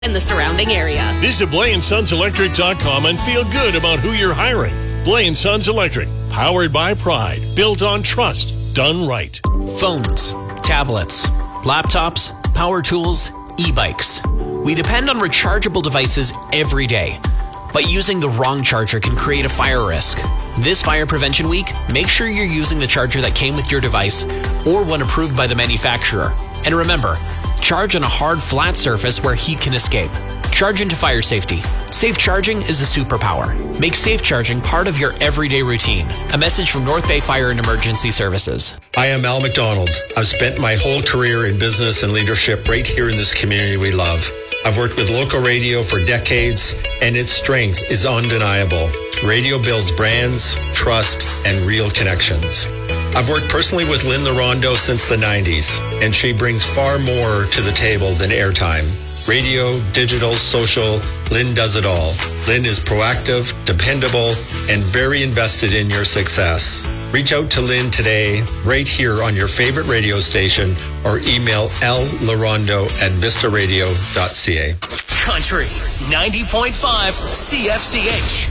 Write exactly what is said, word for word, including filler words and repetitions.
in the surrounding area. Visit Blay and Sons Electric dot com and feel good about who you're hiring. Blay and Sons Electric, powered by pride, built on trust, done right. Phones, tablets, laptops, power tools, e-bikes. We depend on rechargeable devices every day, but using the wrong charger can create a fire risk. This Fire Prevention Week, make sure you're using the charger that came with your device or one approved by the manufacturer. And remember, charge on a hard, flat surface where heat can escape. Charge into fire safety. Safe charging is a superpower. Make safe charging part of your everyday routine. A message from North Bay Fire and Emergency Services. I am Al McDonald. I've spent my whole career in business and leadership right here in this community we love. I've worked with local radio for decades, and its strength is undeniable. Radio builds brands, trust, and real connections. I've worked personally with Lynn LaRondo since the nineties, and she brings far more to the table than airtime. Radio, digital, social, Lynn does it all. Lynn is proactive, dependable, and very invested in your success. Reach out to Lynn today, right here on your favorite radio station, or email llarondo at vista radio dot c a. Country ninety point five C F C H.